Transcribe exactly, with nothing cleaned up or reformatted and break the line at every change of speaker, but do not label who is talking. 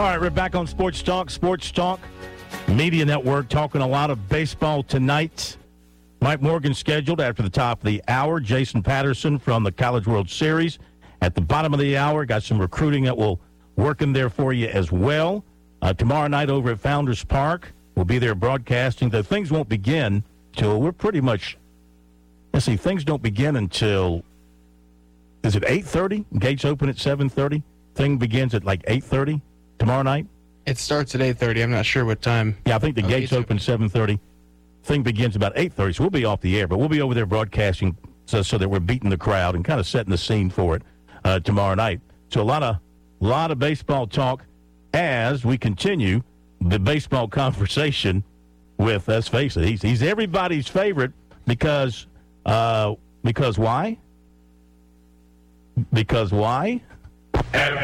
right, we're back on Sports Talk. Sports Talk Media Network talking a lot of baseball tonight. Mike Morgan scheduled after the top of the hour. Jason Patterson from the College World Series at the bottom of the hour. Got some recruiting that will work in there for you as well. Uh, tomorrow night over at Founders Park, we'll be there broadcasting. Though things won't begin till we're pretty much, let's see, things don't begin until, is it eight thirty? Gates open at seven thirty. Thing begins at like eight thirty tomorrow night.
It starts at eight thirty. I'm not sure what time.
Yeah, I think the
oh,
gates open seven thirty. Thing begins about eight thirty, so we'll be off the air, but we'll be over there broadcasting so, so that we're beating the crowd and kind of setting the scene for it uh, tomorrow night. So a lot of lot of baseball talk as we continue the baseball conversation with, let's face it, he's, he's everybody's favorite because, uh, because why? Because why?